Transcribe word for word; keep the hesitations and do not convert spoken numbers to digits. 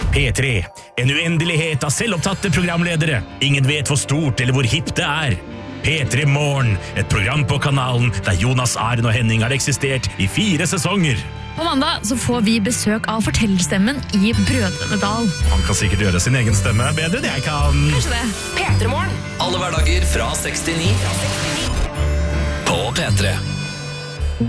P tre, en uendelighet av selvopptatte programledere. Ingen vet hvor stort eller hvor hipt det er. P tre Morgen, et program på kanalen der Jonas, Aren og Henning har eksistert i fire sesonger. På mandag så får vi besøk av fortellerstemmen i Brødrene Dal. Han kan sikkert gjøre sin egen stemme bedre enn jeg kan. Kanskje det. P tre Morgen. Alle hverdager fra seks til ni. På P tre.